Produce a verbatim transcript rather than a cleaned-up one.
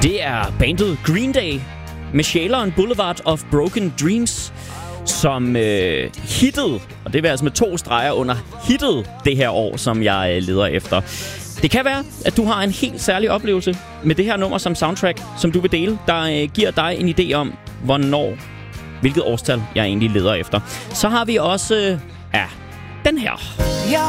Det er bandet Green Day med Shaler Boulevard of Broken Dreams, som øh, hittede, og det vil altså med to streger under, hittede det her år, som jeg øh, leder efter. Det kan være, at du har en helt særlig oplevelse med det her nummer som soundtrack, som du vil dele, der øh, giver dig en idé om, hvornår, hvilket årstal jeg egentlig leder efter. Så har vi også, øh, ja, den her.